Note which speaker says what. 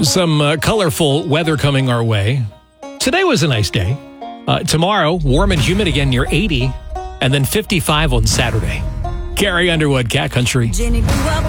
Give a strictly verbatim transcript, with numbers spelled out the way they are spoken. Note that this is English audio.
Speaker 1: Some uh, colorful weather coming our way. Today was a nice day. Uh, tomorrow, warm and humid again near eighty, and then fifty-five on Saturday. Carrie Underwood, Cat Country.
Speaker 2: Jenny grew up